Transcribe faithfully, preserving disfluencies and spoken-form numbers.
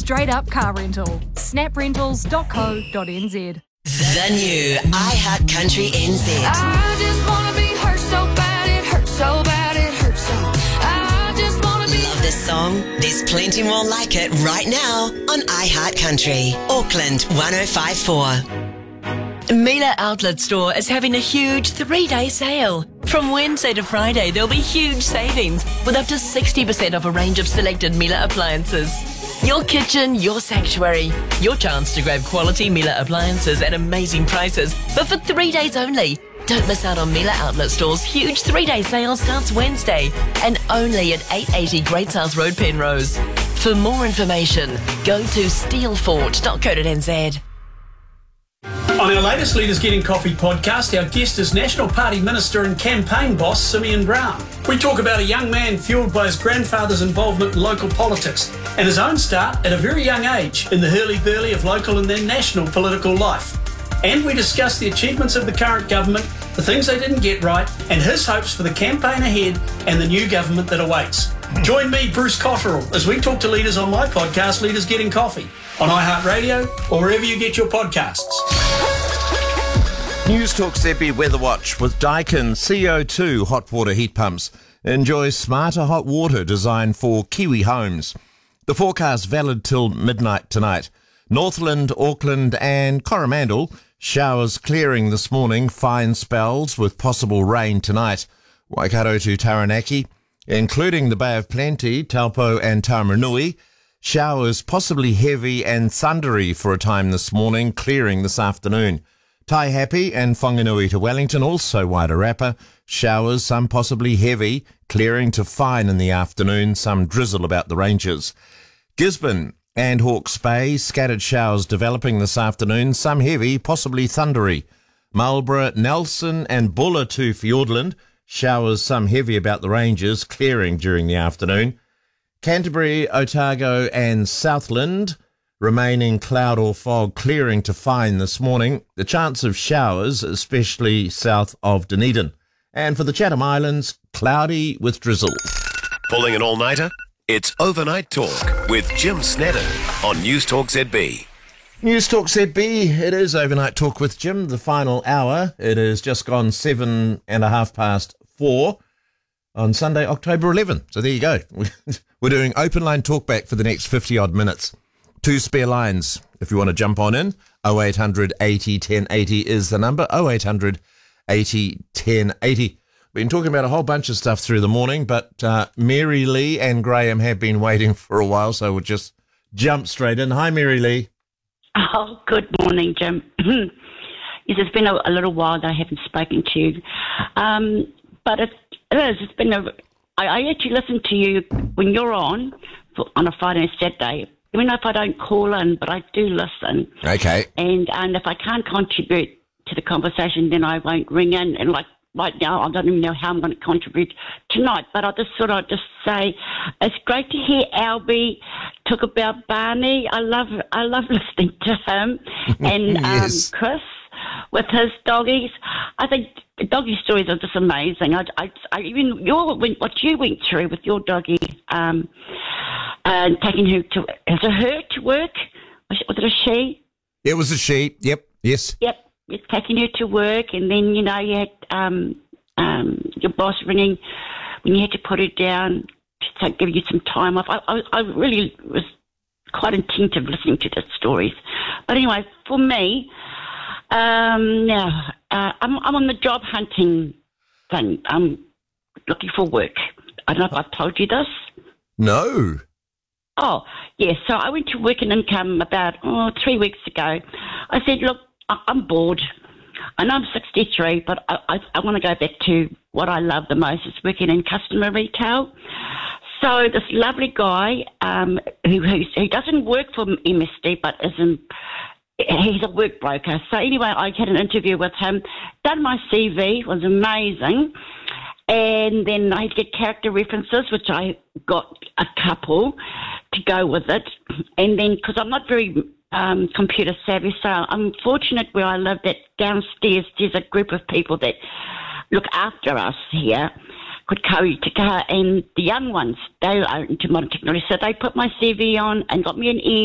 straight up car rental. snap rentals dot co dot n z. The new iHeart Country N Z. I just want to be hurt so bad, it hurts so bad, it hurts so. I just want to be. Love this song? There's plenty more like it right now on iHeart Country. Auckland one oh five point four. Mila Outlet Store is having a huge three-day sale. From Wednesday to Friday, there'll be huge savings with up to sixty percent off a range of selected Mila appliances. Your kitchen, your sanctuary. Your chance to grab quality Mila appliances at amazing prices, but for three days only. Don't miss out on Mila Outlet Store's huge three-day sale starts Wednesday and only at eight eighty Great South Road, Penrose. For more information, go to steelfort dot co dot n z. On our latest Leaders Getting Coffee podcast, our guest is National Party Minister and campaign boss Simeon Brown. We talk about a young man fuelled by his grandfather's involvement in local politics and his own start at a very young age in the hurly-burly of local and then national political life. And we discuss the achievements of the current government, the things they didn't get right, and his hopes for the campaign ahead and the new government that awaits. Join me, Bruce Cotterill, as we talk to leaders on my podcast, Leaders Getting Coffee, on iHeartRadio or wherever you get your podcasts. News Talk Z B Weather Watch with Daikin C O two hot water heat pumps. Enjoy smarter hot water designed for Kiwi homes. The forecast valid till midnight tonight. Northland, Auckland and Coromandel, showers clearing this morning, fine spells with possible rain tonight. Waikato to Taranaki, including the Bay of Plenty, Taupo and Taumarunui, showers possibly heavy and thundery for a time this morning, clearing this afternoon. Taihape and Whanganui to Wellington, also Wairarapa, showers, some possibly heavy, clearing to fine in the afternoon, some drizzle about the ranges. Gisborne and Hawke's Bay, scattered showers developing this afternoon, some heavy, possibly thundery. Marlborough, Nelson and Bulla to Fiordland, showers, some heavy about the ranges, clearing during the afternoon. Canterbury, Otago and Southland, remaining cloud or fog, clearing to fine this morning. The chance of showers, especially south of Dunedin. And for the Chatham Islands, cloudy with drizzle. Pulling an all-nighter? It's Overnight Talk with Jim Snedden on News Talk Z B. News Talk Z B, it is Overnight Talk with Jim, the final hour. It is just gone seven and a half past four on Sunday, October eleventh. So there you go. We're doing open line talkback for the next fifty-odd minutes. Two spare lines if you want to jump on in. oh eight hundred eighty ten eighty is the number. oh eight hundred eighty ten eighty. We've been talking about a whole bunch of stuff through the morning, but uh, Mary Lee and Graham have been waiting for a while, so we'll just jump straight in. Hi, Mary Lee. Oh, good morning, Jim. Yes, it's been a, a little while that I haven't spoken to you. Um, but it, it is. It's been a... I, I actually listen to you when you're on, for, on a Friday and Saturday. Even if I don't call in, but I do listen. Okay. And and if I can't contribute to the conversation, then I won't ring in. And like right now, I don't even know how I'm going to contribute tonight. But I just thought I'd just say it's great to hear Albie talk about Barney. I love I love listening to him and Yes. um, Chris with his doggies. I think the doggy stories are just amazing. I, I, I even your what you went through with your doggy. Um, And taking her to, is it her to work? Was it, was it a she? It was a she. Yep. Yes. Yep. It's taking her to work, and then, you know, you had um, um, your boss ringing when you had to put her down to give you some time off. I, I, I really was quite attentive listening to the stories. But anyway, for me, um, now, uh, I'm, I'm on the job hunting thing. I'm looking for work. I don't know if I've told you this. No. Oh, yes. So I went to Work and Income about oh, three weeks ago. I said, look, I- I'm bored. I know I'm sixty-three, but I, I, I want to go back to what I love the most, is working in customer retail. So this lovely guy um, who, who who doesn't work for M S D, but is in, he's a work broker. So anyway, I had an interview with him, done my C V, was amazing. And then I had to get character references, which I got a couple to go with it. And then, because I'm not very um, computer savvy, so I'm fortunate where I live that downstairs there's a group of people that look after us here, called Kauri Te Kaha, and the young ones, they are into modern technology. So they put my C V on and got me an email.